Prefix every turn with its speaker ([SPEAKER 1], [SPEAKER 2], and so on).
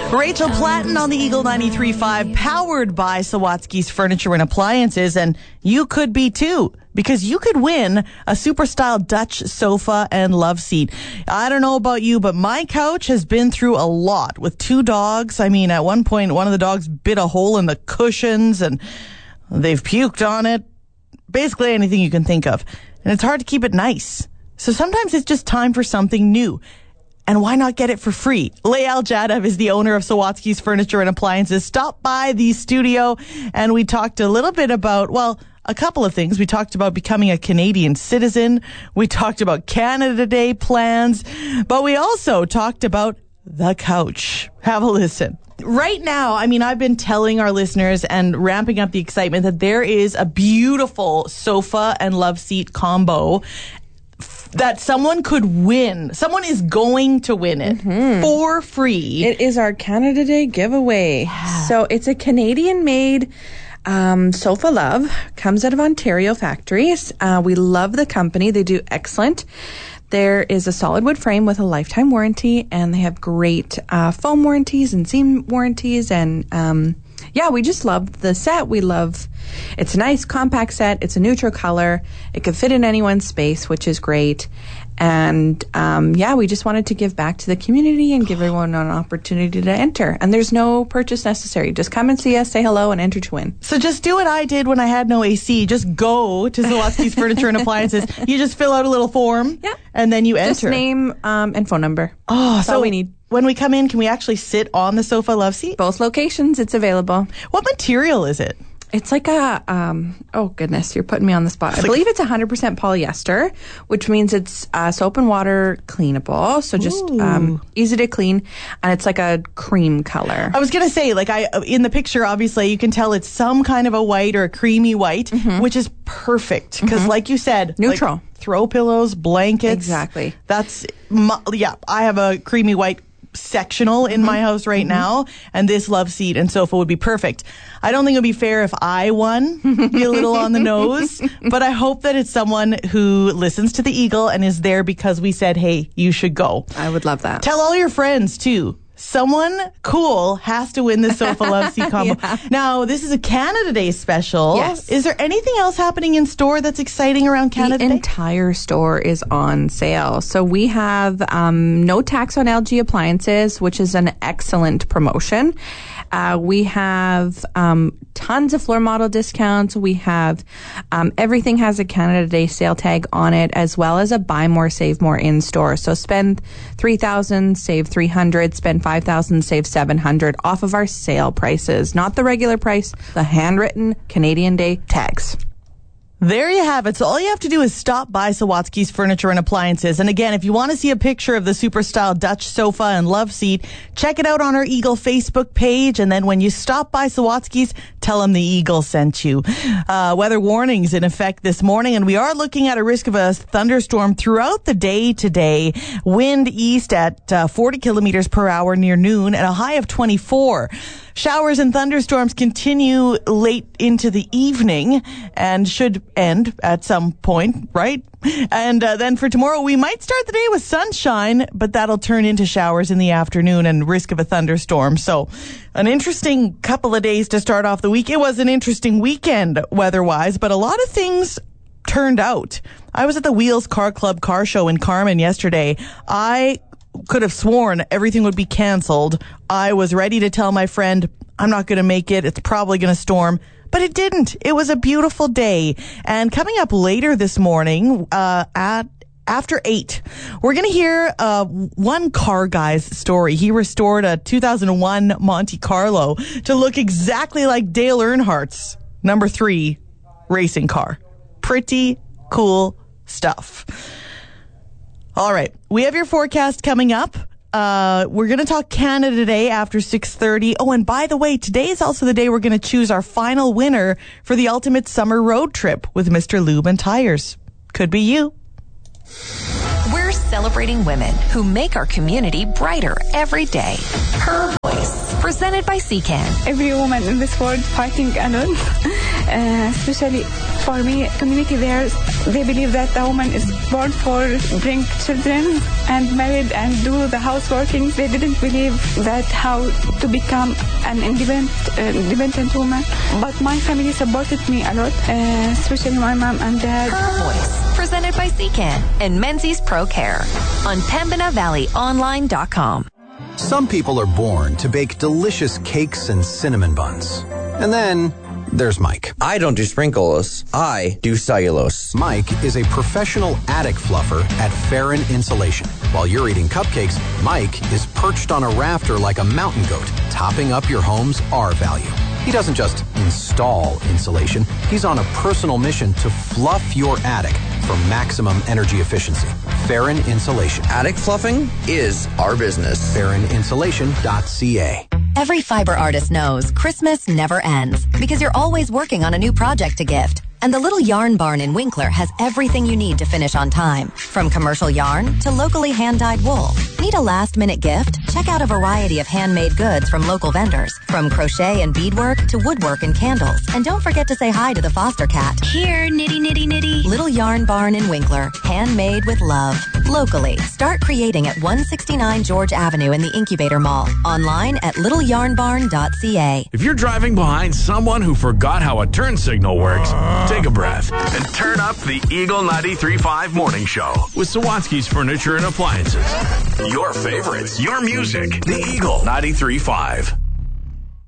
[SPEAKER 1] Rachel Platten on the Eagle 93.5, powered by Sawatsky's Furniture and Appliances, and you could be too, because you could win a super style Dutch sofa and love seat. I don't know about you, but my couch has been through a lot with two dogs. I mean, at one point, one of the dogs bit a hole in the cushions and they've puked on it. Basically anything you can think of. And it's hard to keep it nice. So sometimes it's just time for something new. And why not get it for free? Layal Jadav is the owner of Sawatsky's Furniture and Appliances. Stopped by the studio and we talked a little bit about, well, a couple of things. We talked about becoming a Canadian citizen. We talked about Canada Day plans. But we also talked about the couch. Have a listen. Right now, I mean, I've been telling our listeners and ramping up the excitement that there is a beautiful sofa and love seat combo that someone could win. Someone is going to win it for free.
[SPEAKER 2] It is our Canada Day giveaway. Yeah. So it's a Canadian-made Sofa Love. Comes out of Ontario factories. We love the company. They do excellent. There is a solid wood frame with a lifetime warranty, and they have great foam warranties and seam warranties. And we just love the set. It's a nice compact set. It's a neutral color. It could fit in anyone's space, which is great. And we just wanted to give back to the community and give everyone an opportunity to enter. And there's no purchase necessary. Just come and see us, say hello, and enter to win.
[SPEAKER 1] So just do what I did when I had no AC. Just go to Sawatsky's Furniture and Appliances. You just fill out a little form, and then you enter.
[SPEAKER 2] Just name and phone number.
[SPEAKER 1] Oh,
[SPEAKER 2] that's all we need.
[SPEAKER 1] When we come in, can we actually sit on the sofa love seat?
[SPEAKER 2] Both locations, it's available.
[SPEAKER 1] What material is it?
[SPEAKER 2] It's like a, oh goodness, you're putting me on the spot. I believe it's 100% polyester, which means it's soap and water cleanable. So just easy to clean. And it's like a cream color.
[SPEAKER 1] I was going to say, in the picture, obviously, you can tell it's some kind of a white or a creamy white, which is perfect. Because like you said,
[SPEAKER 2] neutral.
[SPEAKER 1] Throw pillows, blankets.
[SPEAKER 2] Exactly.
[SPEAKER 1] I have a creamy white sectional in my house right now, and this love seat and sofa would be perfect. I don't think it would be fair if I won. Be a little on the nose, but I hope that it's someone who listens to the Eagle and is there because we said, hey, you should go.
[SPEAKER 2] I would love that.
[SPEAKER 1] Tell all your friends too. Someone cool has to win this sofa love seat combo. Yeah. Now, this is a Canada Day special.
[SPEAKER 2] Yes.
[SPEAKER 1] Is there anything else happening in store that's exciting around Canada Day?
[SPEAKER 2] The entire store is on sale. So we have no tax on LG appliances, which is an excellent promotion. We have tons of floor model discounts. We have everything has a Canada Day sale tag on it, as well as a buy more, save more in store. So spend $3,000, save $300, spend $5,000, save $700 off of our sale prices, not the regular price, the handwritten Canadian Day tags.
[SPEAKER 1] There you have it. So all you have to do is stop by Sawatsky's Furniture and Appliances. And again, if you want to see a picture of the super style Dutch sofa and love seat, check it out on our Eagle Facebook page. And then when you stop by Sawatsky's, tell them the Eagle sent you. Weather warnings in effect this morning, and we are looking at a risk of a thunderstorm throughout the day today. Wind east at 40 kilometers per hour near noon and a high of 24. Showers and thunderstorms continue late into the evening and should end at some point, right? And then for tomorrow, we might start the day with sunshine, but that'll turn into showers in the afternoon and risk of a thunderstorm. So an interesting couple of days to start off the week. It was an interesting weekend weather-wise, but a lot of things turned out. I was at the Wheels Car Club car show in Carman yesterday. I could have sworn everything would be canceled. I was ready to tell my friend, I'm not going to make it. It's probably going to storm. But it didn't. It was a beautiful day. And coming up later this morning, after 8, we're going to hear one car guy's story. He restored a 2001 Monte Carlo to look exactly like Dale Earnhardt's number 3 racing car. Pretty cool stuff. All right. We have your forecast coming up. We're going to talk Canada Day after 6:30. Oh, and by the way, today is also the day we're going to choose our final winner for the ultimate summer road trip with Mr. Lube and Tires. Could be you.
[SPEAKER 3] We're celebrating women who make our community brighter every day. Her Voice, presented by CCAN.
[SPEAKER 4] Every woman in this world fighting alone, especially For me, community there, they believe that a woman is born for bring children and married and do the houseworking. They didn't believe that how to become an independent woman. But my family supported me a lot, especially my mom and dad.
[SPEAKER 3] Her Voice, presented by Secan and Menzies Pro Care on PembinaValleyOnline.com.
[SPEAKER 5] Some people are born to bake delicious cakes and cinnamon buns. And then there's Mike.
[SPEAKER 6] I don't do sprinkles. I do cellulose.
[SPEAKER 5] Mike is a professional attic fluffer at Farron Insulation. While you're eating cupcakes, Mike is perched on a rafter like a mountain goat, topping up your home's R value. He doesn't just install insulation. He's on a personal mission to fluff your attic for maximum energy efficiency. Farron Insulation.
[SPEAKER 6] Attic fluffing is our business.
[SPEAKER 5] FarronInsulation.ca.
[SPEAKER 7] Every fiber artist knows Christmas never ends because you're always working on a new project to gift. And the Little Yarn Barn in Winkler has everything you need to finish on time. From commercial yarn to locally hand-dyed wool. Need a last-minute gift? Check out a variety of handmade goods from local vendors. From crochet and beadwork to woodwork and candles. And don't forget to say hi to the foster cat.
[SPEAKER 8] Here, nitty, nitty, nitty.
[SPEAKER 7] Little Yarn Barn in Winkler. Handmade with love. Locally. Start creating at 169 George Avenue in the Incubator Mall. Online at littleyarnbarn.ca.
[SPEAKER 9] If you're driving behind someone who forgot how a turn signal works, take a breath and turn up the Eagle 93.5 Morning Show with Sawatsky's Furniture and Appliances. Your favorites, your music, the Eagle 93.5.